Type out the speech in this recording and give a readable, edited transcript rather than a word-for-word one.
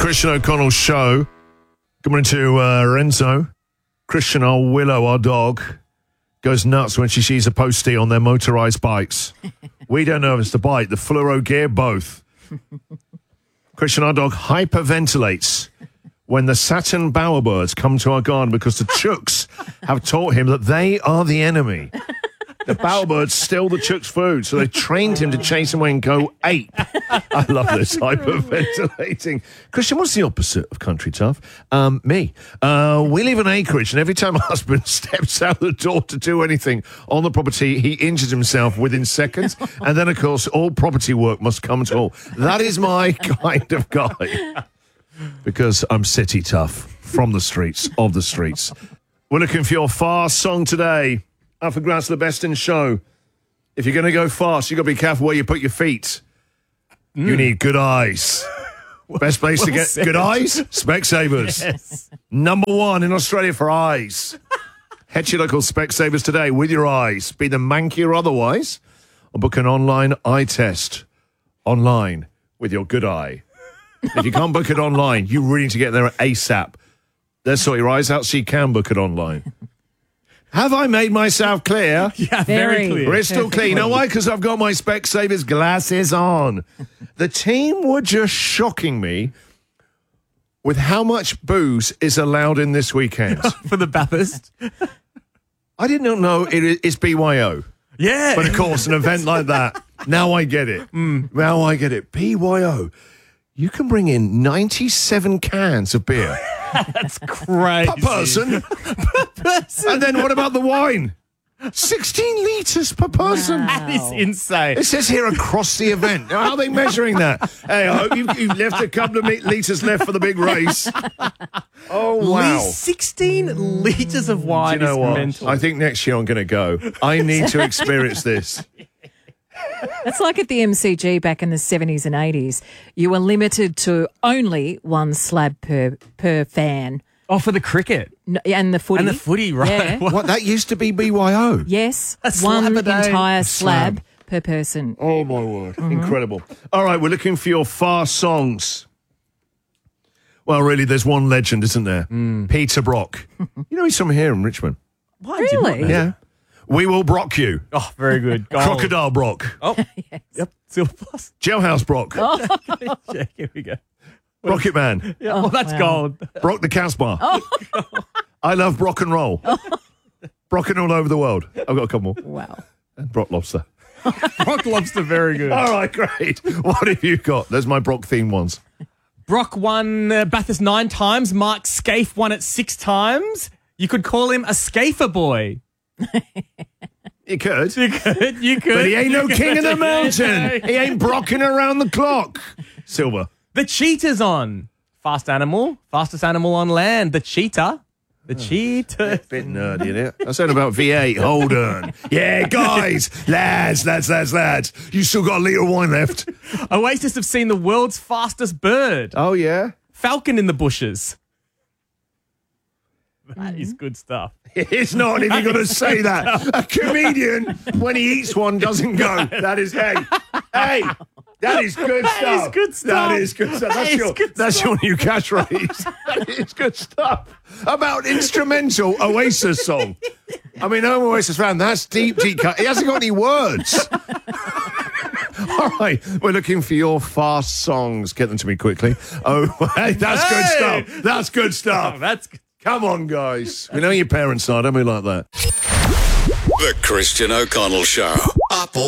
Christian O'Connell show. Good morning to Renzo. Christian, our Willow, our dog, goes nuts when she sees a postie on their motorised bikes. We don't know if it's the bike, the fluoro gear, both. Christian, our dog, hyperventilates when the Saturn bowerbirds come to our garden because the chooks have taught him that they are the enemy. The bowerbirds steal the chooks' food, so they trained him to chase them away and go ape. I love this, hyperventilating. Christian, what's the opposite of country tough? Me. We live in acreage, and every time my husband steps out the door to do anything on the property, he injures himself within seconds. And then, of course, all property work must come to all. That is my kind of guy. Because I'm city tough, from the streets, of the streets. We're looking for your fast song today. Up for grabs the best in show. If you're going to go fast, you've got to be careful where you put your feet. You need good eyes. Best place to get good eyes? Specsavers. Yes. Number one in Australia for eyes. Head to your local Specsavers today with your eyes. Be them manky or otherwise. Or book an online eye test. Online with your good eye. If you can't book it online, you really need to get there ASAP. Let's sort your eyes out so you can book it online. Have I made myself clear? Yeah, very clear. Crystal clear. You know why? Because I've got my Specsavers glasses on. The team were just shocking me with how much booze is allowed in this weekend. For the Bathurst? I didn't know it's BYO. Yeah. But of course, an event like that, now I get it. Now I get it. BYO. You can bring in 97 cans of beer. That's crazy. Per person. And then what about the wine? 16 litres per person. Wow. That is insane. It says here across the event. Now, how are they measuring that? Hey, I hope you've left a couple of litres left for the big race. Oh, wow. 16 litres of wine. Do you know what? Mental. I think next year I'm going to go. I need to experience this. It's like at the MCG back in the 70s and 80s. You were limited to only one slab per fan. Oh, for the cricket. No, and the footy. And the footy, right. Yeah. What, that used to be BYO? Yes. A slab one a day. entire slab per person. Oh, my word. Incredible. All right, we're looking for your fast songs. Well, really, there's one legend, isn't there? Peter Brock. You know he's from here in Richmond. What? Really? Yeah. We will Brock you. Oh, very good. Gold. Crocodile Brock. Oh, Yes. yep. Silver plus. Jailhouse Brock. Check. Here we go. Rocket Man. Yeah, well, that's wow. gold. Brock the Casbah. I love Brock and roll. Brocking all over the world. I've got a couple more. Wow. And Brock Lobster. Brock Lobster, very good. All right, great. What have you got? There's my Brock themed ones. Brock won Bathurst 9 times. Mark Scaife won it 6 times. You could call him a Scaifer boy. You could. You could. But he ain't no king of the mountain. He ain't brocking around the clock. Silver. The cheetah's on. Fastest animal on land. The cheetah. The cheetah. Bit nerdy, isn't it? I said about V8. Hold on. Yeah, guys. Lads. You still got a litre of wine left. Oasis have seen the world's fastest bird. Oh, yeah? Falcon in the bushes. That is good stuff. It's not if you're going to say that. A comedian, when he eats one, doesn't go. That is, hey, that is good stuff. That is good stuff. That is good stuff. That's your new catchphrase. That is good stuff. About instrumental Oasis song. I mean, I'm an Oasis fan. That's deep cut. He hasn't got any words. All right, we're looking for your fast songs. Get them to me quickly. Oh, hey, that's good stuff. That's good stuff. Oh, that's good. Come on, guys. We know your parents are, don't we, like that? The Christian O'Connell Show. Apple